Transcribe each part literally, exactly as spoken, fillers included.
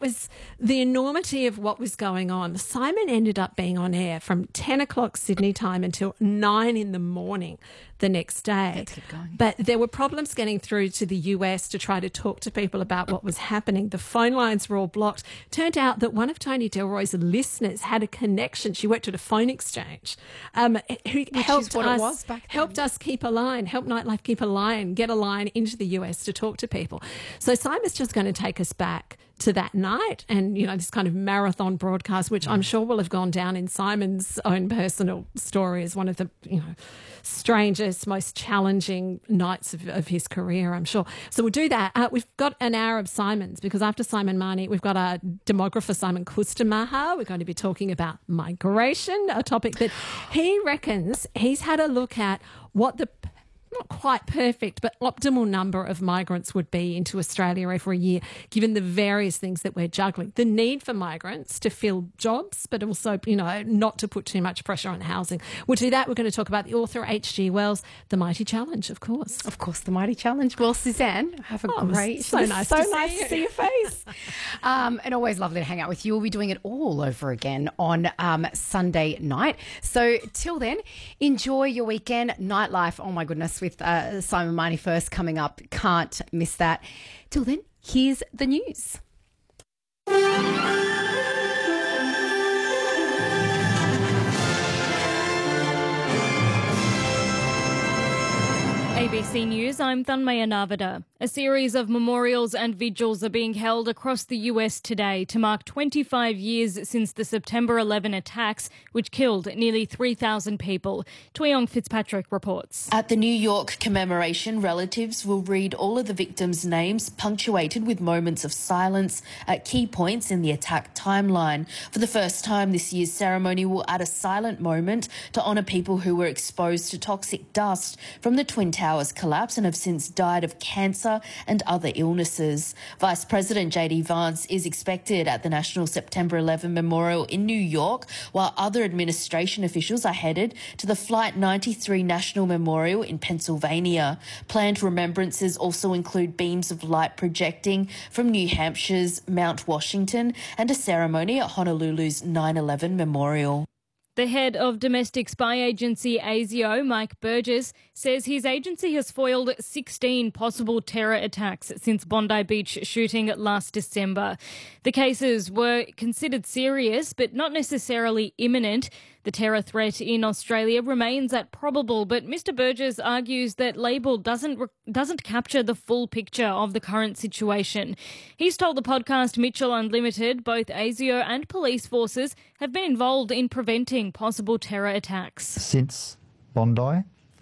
was the enormity of what was going on. Simon ended up being on air from ten o'clock Sydney time until nine in the morning the next day. But there were problems getting through to the U S to try to talk to people about what was happening. The phone lines were all blocked. Turned out that one of Tony Delroy's listeners had a connection. She worked at a phone exchange um, who Which helped is what us, it was back then. helped us keep a line, help Nightlife keep a line, get a line into the U S to talk to people. So Simon's just going to take us back to that night and, you know, this kind of marathon broadcast, which I'm sure will have gone down in Simon's own personal story as one of the, you know, strangest, most challenging nights of, of his career, I'm sure. So we'll do that. Uh, we've got an hour of Simon's because after Simon Marnie, we've got our demographer, Simon Kustamahar. We're going to be talking about migration, a topic that he reckons he's had a look at what the not quite perfect, but optimal number of migrants would be into Australia every year, given the various things that we're juggling. The need for migrants to fill jobs, but also, you know, not to put too much pressure on housing. We'll do that. We're going to talk about the author H G Wells, The Mighty Challenge, of course. Of course, The Mighty Challenge. Well, Suzanne, have a oh, great... So nice, so to, nice see to see your face. um, and always lovely to hang out with you. We'll be doing it all over again on um, Sunday night. So till then, enjoy your weekend. Nightlife, oh my goodness, with uh, Simon Marnie first coming up. Can't miss that. Till then, here's the news. A B C News, I'm Thanmaya Narvada. A series of memorials and vigils are being held across the U S today to mark twenty-five years since the September eleventh attacks, which killed nearly three thousand people. Tweong Fitzpatrick reports. At the New York commemoration, relatives will read all of the victims' names, punctuated with moments of silence at key points in the attack timeline. For the first time, this year's ceremony will add a silent moment to honour people who were exposed to toxic dust from the Twin Towers collapse and have since died of cancer and other illnesses. Vice President J D Vance is expected at the National September eleventh Memorial in New York, while other administration officials are headed to the Flight ninety-three National Memorial in Pennsylvania. Planned remembrances also include beams of light projecting from New Hampshire's Mount Washington and a ceremony at Honolulu's nine eleven Memorial. The head of domestic spy agency ASIO, Mike Burgess, says his agency has foiled sixteen possible terror attacks since Bondi Beach shooting last December. The cases were considered serious but not necessarily imminent. The terror threat in Australia remains at probable, but Mister Burgess argues that label doesn't doesn't capture the full picture of the current situation. He's told the podcast Mitchell Unlimited both ASIO and police forces have been involved in preventing possible terror attacks. Since Bondi,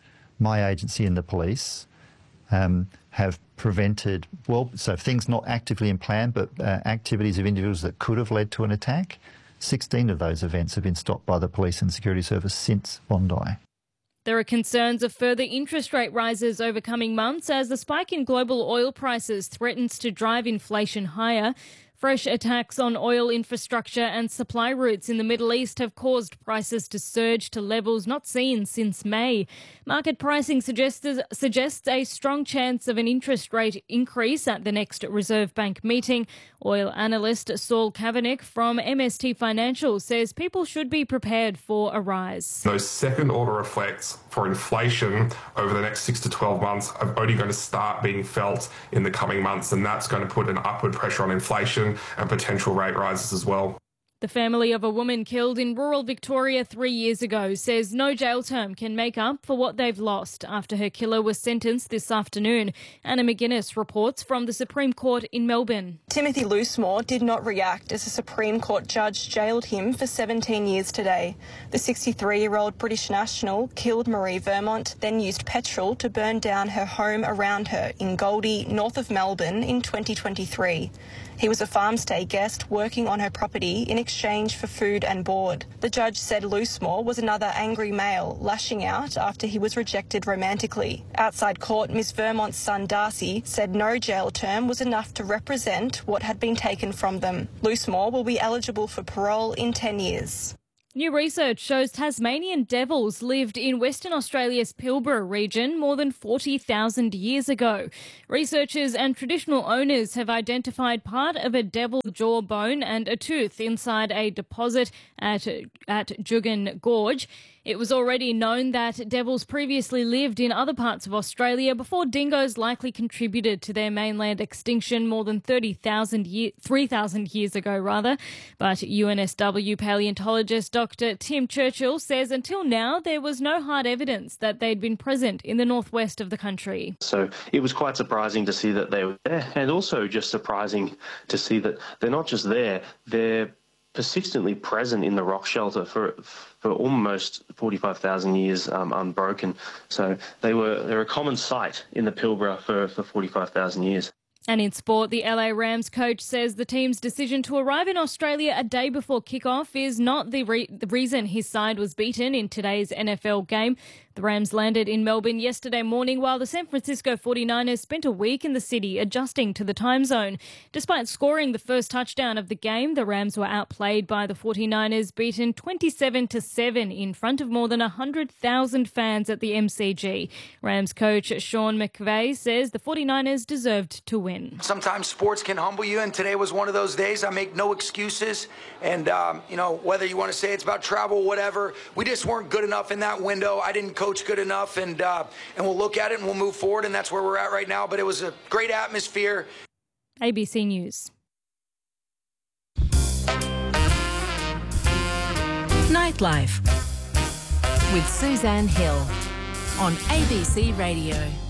my agency and the police um, have prevented, well, so things not actively in plan, but uh, activities of individuals that could have led to an attack. sixteen of those events have been stopped by the police and security service since Bondi. There are concerns of further interest rate rises over coming months as the spike in global oil prices threatens to drive inflation higher. Fresh attacks on oil infrastructure and supply routes in the Middle East have caused prices to surge to levels not seen since May. Market pricing suggests, suggests a strong chance of an interest rate increase at the next Reserve Bank meeting. Oil analyst Saul Kavanagh from M S T Financial says people should be prepared for a rise. Those second-order effects for inflation over the next six to twelve months are only going to start being felt in the coming months, and that's going to put an upward pressure on inflation and potential rate rises as well. The family of a woman killed in rural Victoria three years ago says no jail term can make up for what they've lost after her killer was sentenced this afternoon. Anna McGuinness reports from the Supreme Court in Melbourne. Timothy Loosemore did not react as a Supreme Court judge jailed him for seventeen years today. The sixty-three-year-old British national killed Marie Vermont, then used petrol to burn down her home around her in Goldie, north of Melbourne, in twenty twenty-three. He was a farmstay guest working on her property in exchange for food and board. The judge said Loosemore was another angry male, lashing out after he was rejected romantically. Outside court, Miss Vermont's son Darcy said no jail term was enough to represent what had been taken from them. Loosemore will be eligible for parole in ten years. New research shows Tasmanian devils lived in Western Australia's Pilbara region more than forty thousand years ago. Researchers and traditional owners have identified part of a devil jawbone and a tooth inside a deposit at, at Juukan Gorge. It was already known that devils previously lived in other parts of Australia before dingoes likely contributed to their mainland extinction more than thirty thousand year, three thousand years ago, rather. But U N S W paleontologist Doctor Tim Churchill says until now there was no hard evidence that they'd been present in the northwest of the country. So it was quite surprising to see that they were there, and also just surprising to see that they're not just there, they're persistently present in the rock shelter for for almost forty-five thousand years um, unbroken. So they were they're a common sight in the Pilbara for, for forty-five thousand years. And in sport, the L A Rams coach says the team's decision to arrive in Australia a day before kickoff is not the, re- the reason his side was beaten in today's N F L game. The Rams landed in Melbourne yesterday morning while the San Francisco forty-niners spent a week in the city adjusting to the time zone. Despite scoring the first touchdown of the game, the Rams were outplayed by the forty-niners, beaten twenty-seven to seven in front of more than one hundred thousand fans at the M C G. Rams coach Sean McVay says the forty-niners deserved to win. Sometimes sports can humble you, and today was one of those days. I make no excuses. And, um, you know, whether you want to say it's about travel, whatever, we just weren't good enough in that window. I didn't coach good enough, and uh, and we'll look at it and we'll move forward, and that's where we're at right now. But it was a great atmosphere. A B C News. Nightlife with Suzanne Hill on A B C Radio.